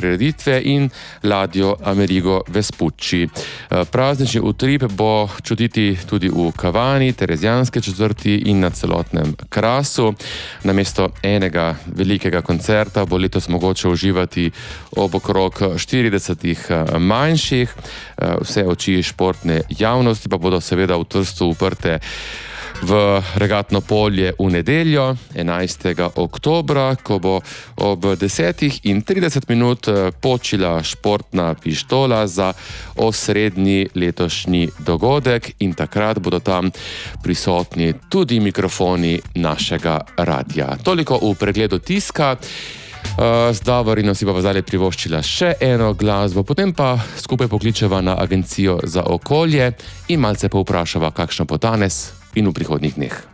prireditve in ladjo Amerigo Vespucci. Praznični utrip bo čutiti tudi v Kavani, Terezijanske četrti in na celotnem Krasu. Namesto enega velikega koncerta bo letos mogoče uživati ob okrog 40 manjših. Vse oči športne javnosti pa bodo seveda v Trstu uprte v regatno polje v nedeljo, 11. oktobra, ko bo ob 10:30 počila športna pištola za osrednji letošnji dogodek in takrat bodo tam prisotni tudi mikrofoni našega radia. Toliko v pregledu tiska. Z Davorino si pa zdaj privoščila še eno glasbo, potem pa skupaj pokličeva na Agencijo za okolje in malce povprašava, kakšno bo danes in v prihodnjih dneh.